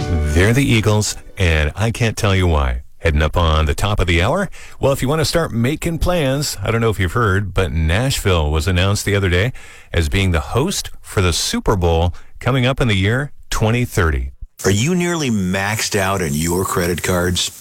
They're the Eagles, and I can't tell you why. Heading up on the top of the hour. Well, if you want to start making plans, I don't know if you've heard, but Nashville was announced the other day as being the host for the Super Bowl coming up in the year 2030. Are you nearly maxed out on your credit cards?